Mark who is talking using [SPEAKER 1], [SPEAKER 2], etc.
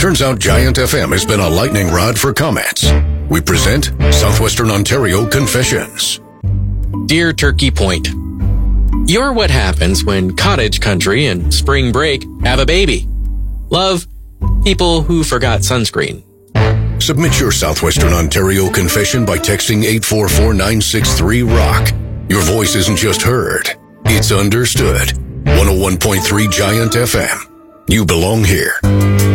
[SPEAKER 1] Turns out Giant FM has been a lightning rod for comments. We present Southwestern Ontario Confessions.
[SPEAKER 2] Dear Turkey Point, you're what happens when cottage country and spring break have a baby. Love, people who forgot sunscreen.
[SPEAKER 1] Submit your Southwestern Ontario confession by texting 844-963-ROCK. Your voice isn't just heard, it's understood. 101.3 Giant FM. You belong here.